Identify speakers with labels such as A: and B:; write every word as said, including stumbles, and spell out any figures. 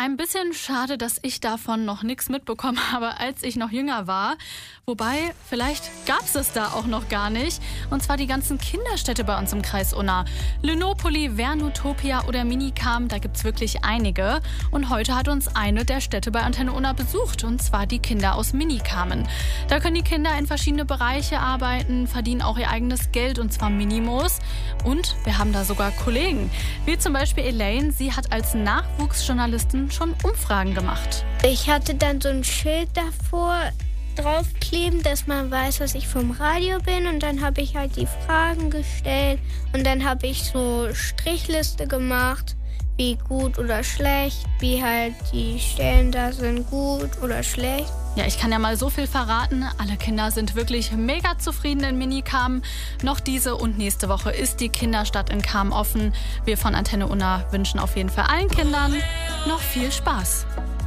A: Ein bisschen schade, dass ich davon noch nichts mitbekommen habe, als ich noch jünger war. Wobei, vielleicht gab es es da auch noch gar nicht. Und zwar die ganzen Kinderstädte bei uns im Kreis Unna. Lynopoli, Vernutopia oder Minicam, da gibt's wirklich einige. Und heute hat uns eine der Städte bei Antenne Unna besucht, und zwar die Kinder aus Minikamen. Da können die Kinder in verschiedene Bereiche arbeiten, verdienen auch ihr eigenes Geld, und zwar Minimos. Und wir haben da sogar Kollegen, wie zum Beispiel Elaine. Sie hat als Nachwuchsjournalistin schon Umfragen gemacht.
B: Ich hatte dann so ein Schild davor draufkleben, dass man weiß, dass ich vom Radio bin, und dann habe ich halt die Fragen gestellt und dann habe ich so Strichliste gemacht, wie gut oder schlecht, wie halt die Stellen da sind, gut oder schlecht.
A: Ja, ich kann ja mal so viel verraten. Alle Kinder sind wirklich mega zufrieden in Minikam. Noch diese und nächste Woche ist die Kinderstadt in Cham offen. Wir von Antenne Unna wünschen auf jeden Fall allen Kindern noch viel Spaß.